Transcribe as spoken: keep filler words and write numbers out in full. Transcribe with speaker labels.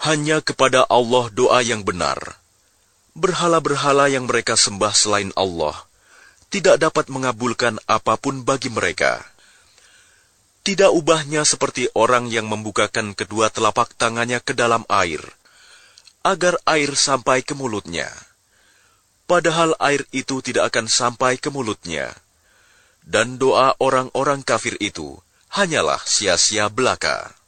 Speaker 1: Hanya kepada Allah doa yang benar. Berhala-berhala yang mereka sembah selain Allah tidak dapat mengabulkan apapun bagi mereka. Tidak ubahnya seperti orang yang membukakan kedua telapak tangannya ke dalam air, agar air sampai ke mulutnya. Padahal air itu tidak akan sampai ke mulutnya. Dan doa orang-orang kafir itu hanyalah sia-sia belaka.